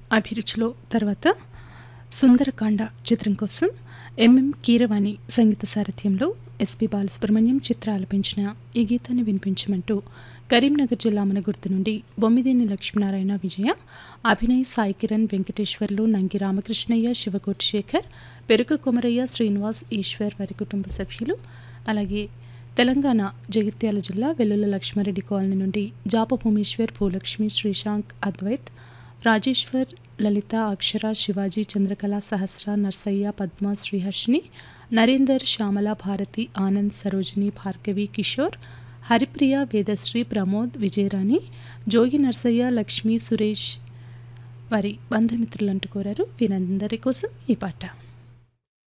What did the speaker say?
అభిరుచిలో తర్వాత సుందరకాండ చిత్రం కోసం ఎంఎం కీరవాణి సంగీత సారథ్యంలో ఎస్పి బాలసుబ్రహ్మణ్యం చిత్ర ఆలపించిన ఈ గీతాన్ని వినిపించమంటూ కరీంనగర్ జిల్లా మనగుర్తు నుండి బొమ్మిదేని లక్ష్మీనారాయణ విజయ, అభినయ్, సాయి కిరణ్, వెంకటేశ్వర్లు, నంగి రామకృష్ణయ్య, శివకోటి శేఖర్, పెరుక కొమరయ్య, శ్రీనివాస్, ఈశ్వర్ వారి కుటుంబ సభ్యులు, అలాగే తెలంగాణ జగిత్యాల జిల్లా వెల్లుల లక్ష్మారెడ్డి కాలనీ నుండి జాప భూమేశ్వర్, భూలక్ష్మి, శ్రీశాంక్, అద్వైత్, రాజేశ్వర్, లలిత, అక్షర, శివాజీ, చంద్రకళ, సహస్ర, నర్సయ్య, పద్మ, శ్రీహర్షిని, నరేందర్, శ్యామల, భారతి, ఆనంద్, సరోజిని, భార్గవి, కిషోర్, హరిప్రియ, వేదశ్రీ, ప్రమోద్, విజయరాణి, జోగి నర్సయ్య, లక్ష్మి, సురేష్ వారి బంధుమిత్రులంటూ కోరారు. వీరందరి కోసం ఈ పాట.